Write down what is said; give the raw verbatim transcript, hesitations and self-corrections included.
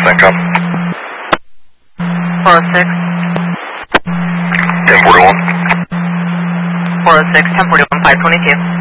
Backup. four oh six. ten forty-one. four oh six, ten forty-one, five twenty-two.